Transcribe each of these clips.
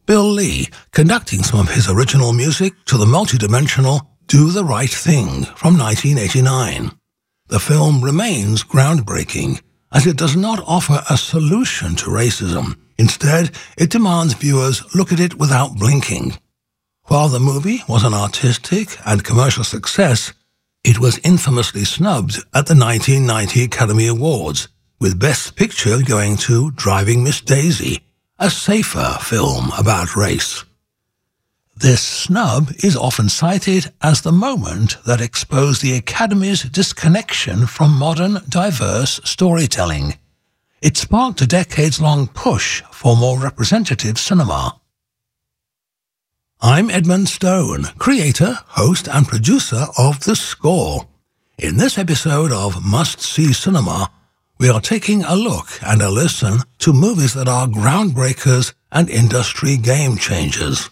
Bill Lee conducting some of his original music to the multidimensional Do the Right Thing from 1989. The film remains groundbreaking, as it does not offer a solution to racism. Instead, it demands viewers look at it without blinking. While the movie was an artistic and commercial success, it was infamously snubbed at the 1990 Academy Awards, with Best Picture going to Driving Miss Daisy, a safer film about race. This snub is often cited as the moment that exposed the Academy's disconnection from modern, diverse storytelling. It sparked a decades-long push for more representative cinema. I'm Edmund Stone, creator, host, and producer of The Score. In this episode of Must See Cinema, we are taking a look and a listen to movies that are groundbreakers and industry game changers.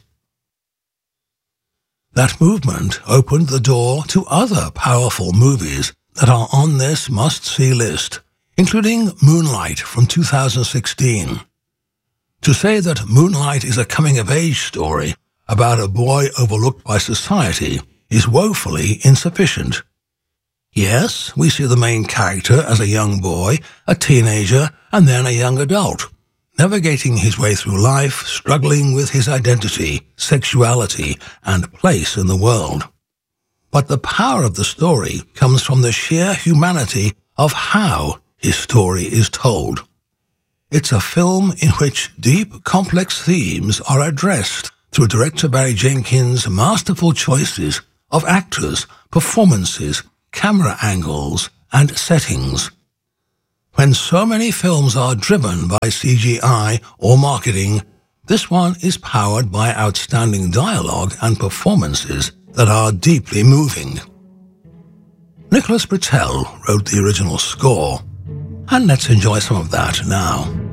That movement opened the door to other powerful movies that are on this must-see list, including Moonlight from 2016. To say that Moonlight is a coming-of-age story about a boy overlooked by society is woefully insufficient. Yes, we see the main character as a young boy, a teenager, and then a young adult, navigating his way through life, struggling with his identity, sexuality, and place in the world. But the power of the story comes from the sheer humanity of how his story is told. It's a film in which deep, complex themes are addressed through director Barry Jenkins' masterful choices of actors, performances, camera angles, and settings. When so many films are driven by CGI or marketing, this one is powered by outstanding dialogue and performances that are deeply moving. Nicholas Britell wrote the original score, and let's enjoy some of that now.